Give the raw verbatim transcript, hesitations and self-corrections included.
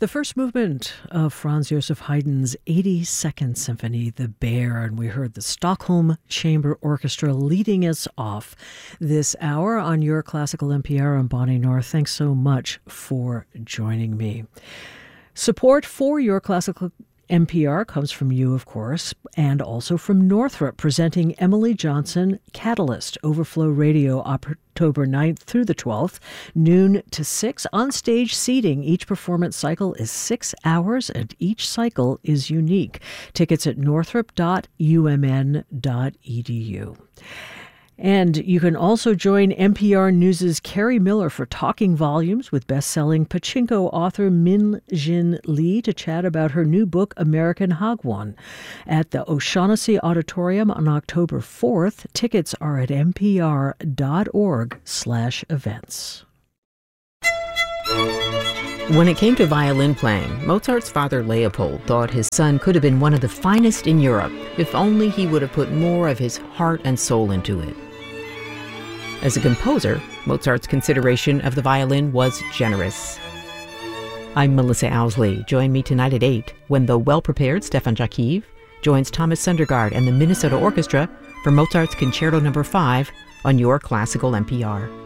The first movement of Franz Joseph Haydn's eighty-second Symphony, The Bear, and we heard the Stockholm Chamber Orchestra leading us off this hour on Your Classical N P R. I'm Bonnie North. Thanks so much for joining me. Support for Your Classical N P R comes from you, of course, and also from Northrop, presenting Emily Johnson Catalyst, Overflow Radio, October ninth through the twelfth, noon to six. On-stage seating. Each performance cycle is six hours, and each cycle is unique. Tickets at northrop dot u m n dot e d u. And you can also join N P R News' Carrie Miller for Talking Volumes with best-selling Pachinko author Min Jin Lee to chat about her new book, American Hagwon, at the O'Shaughnessy Auditorium on October fourth. Tickets are at npr.org slash events. When it came to violin playing, Mozart's father Leopold thought his son could have been one of the finest in Europe if only he would have put more of his heart and soul into it. As a composer, Mozart's consideration of the violin was generous. I'm Melissa Owsley. Join me tonight at eight when the well-prepared Stefan Jakiv joins Thomas Sundergaard and the Minnesota Orchestra for Mozart's Concerto Number five on Your Classical N P R.